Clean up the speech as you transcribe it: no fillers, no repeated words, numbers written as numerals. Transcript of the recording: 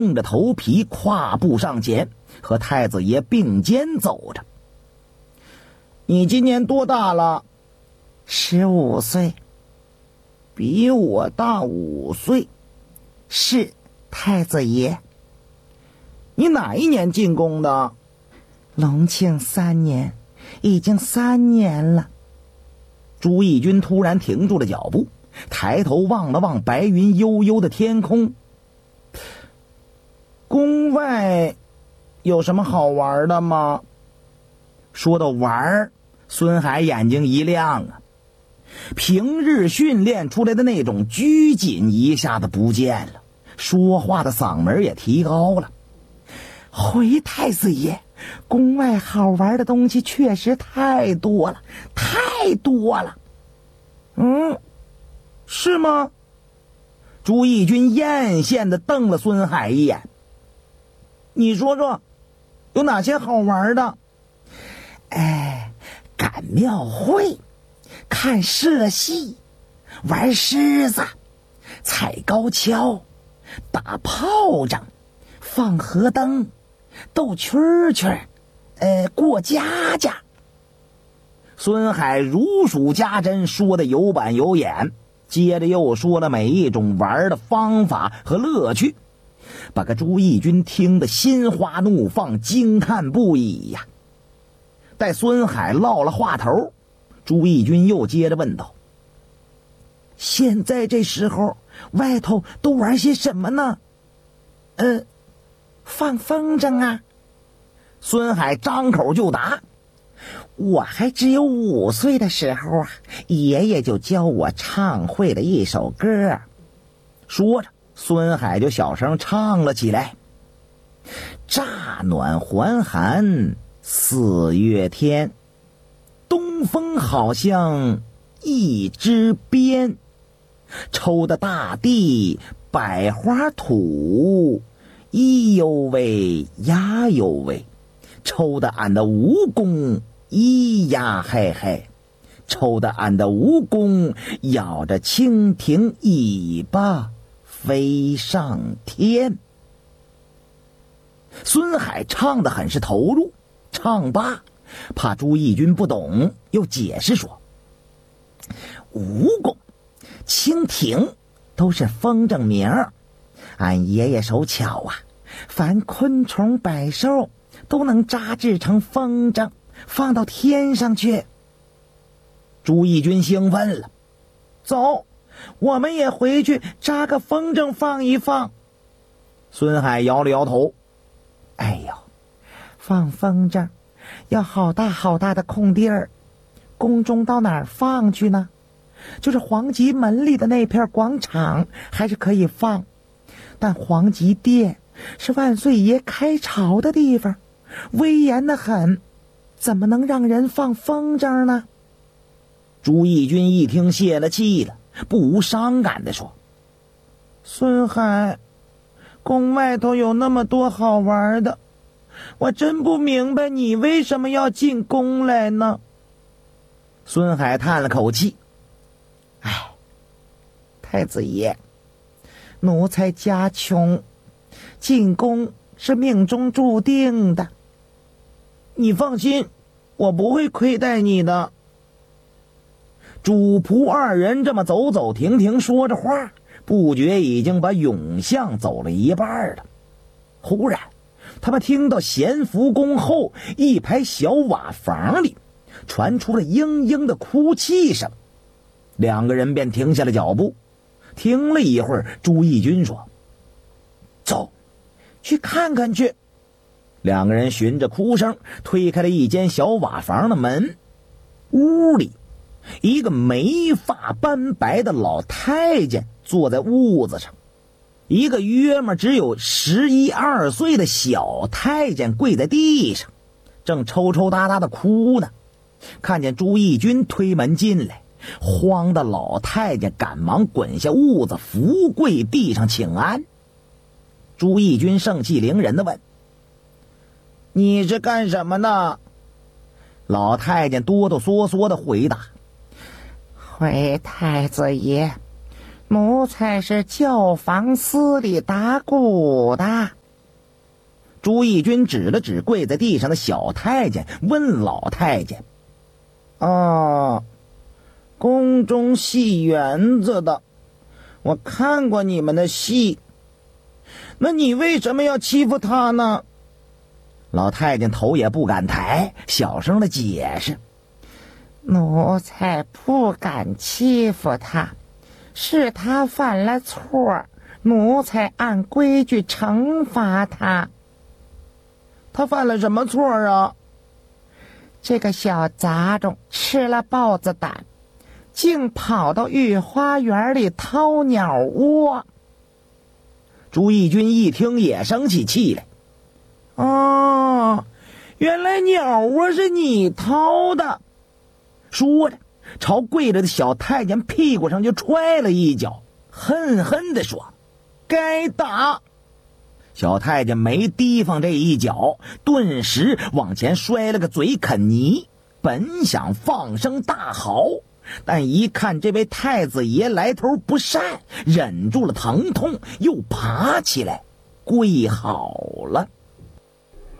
硬着头皮跨步上前，和太子爷并肩走着。你今年多大了 ？15岁。 比我大5岁。 是，太子爷。 你哪一年进宫的？ 隆庆3年，已经3年了。 朱翊钧突然停住了脚步，抬头望了望白云悠悠的天空。宫外有什么好玩的吗？说到玩，孙海眼睛一亮啊，平日训练出来的那种拘谨一下子不见了，说话的嗓门也提高了。 回太子爷，宫外好玩的东西确实太多了，太多了。 是吗？朱翊钧艳羡地瞪了孙海一眼。你说说，有哪些好玩的？ 赶庙会，看社戏，玩狮子，踩高跷，打炮仗，放河灯，斗蛐蛐，过家家。 孙海如数家珍，说的有板有眼，接着又说了每一种玩的方法和乐趣，把个朱翊钧听得心花怒放，惊叹不已呀。待孙海落了话头，朱翊钧又接着问道： 现在这时候外头都玩些什么呢？放风筝啊。 孙海张口就答。 我还只有5岁的时候啊，爷爷就教我唱会了一首歌。 说着，孙海就小声唱了起来：乍暖还寒4月天，东风好像一支鞭，抽得大地百花吐，咿呦喂呀呦喂，抽得俺的蜈蚣咿呀嘿嘿，抽得俺的蜈蚣咬着蜻蜓尾巴飞上天。孙海唱得很是投入，唱罢怕朱翊钧不懂，又解释说：蜈蚣、蜻蜓都是风筝名，俺爷爷手巧啊，凡昆虫百兽都能扎制成风筝，放到天上去。朱翊钧兴奋了：走，我们也回去扎个风筝放一放。孙海摇了摇头： 放风筝要好大好大的空地儿，宫中到哪儿放去呢？就是皇极门里的那片广场还是可以放，但皇极殿是万岁爷开朝的地方，威严得很，怎么能让人放风筝呢？ 朱翊钧一听泄了气了，不无伤感地说：孙海，宫外头有那么多好玩的，我真不明白你为什么要进宫来呢？孙海叹了口气： 太子爷，奴才家穷，进宫是命中注定的。 你放心，我不会亏待你的。主仆2人这么走走停停说着话，不觉已经把永巷走了一半了。忽然他们听到咸福宫后一排小瓦房里传出了嘤嘤的哭泣声，2个人便停下了脚步。停了一会儿，朱翊钧说：走，去看看去。2个人循着哭声推开了一间小瓦房的门，屋里一个眉发斑白的老太监坐在屋子上，一个约莫只有11、12岁的小太监跪在地上，正抽抽搭搭的哭呢。看见朱翊钧推门进来，慌的老太监赶忙滚下屋子，伏跪地上请安。朱翊钧盛气凌人地问：你是干什么的？老太监哆哆嗦嗦地回答： 回太子爷， 奴才是教坊司里打鼓的。 朱义军指了指跪在地上的小太监，问老太监：“哦，宫中戏园子的，我看过你们的戏，那你为什么要欺负他呢？”老太监头也不敢抬，小声的解释：“ 奴才不敢欺负他，是他犯了错，奴才按规矩惩罚他。” 他犯了什么错啊？ 这个小杂种吃了豹子胆，竟跑到御花园里掏鸟窝。 朱义军一听也生起气来。哦，原来鸟窝是你掏的。说着，朝跪着的小太监屁股上就踹了一脚，恨恨地说：“该打！”小太监没提防这一脚，顿时往前摔了个嘴啃泥，本想放声大嚎，但一看这位太子爷来头不善，忍住了疼痛，又爬起来跪好了。